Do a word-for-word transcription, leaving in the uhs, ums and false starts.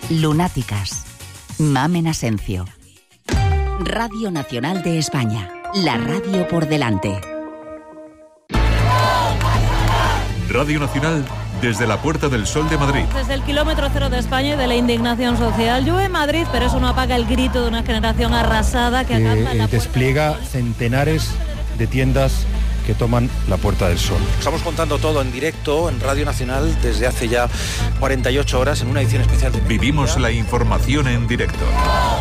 Lunáticas. Mamen Asencio. Radio Nacional de España. La radio por delante. Radio Nacional desde la Puerta del Sol de Madrid. Desde el kilómetro cero de España y de la indignación social. Llueve en Madrid, pero eso no apaga el grito de una generación arrasada que acampa en la puerta. Despliega centenares de tiendas que toman la Puerta del Sol. Estamos contando todo en directo en Radio Nacional desde hace ya cuarenta y ocho horas en una edición especial de... Vivimos la información en directo.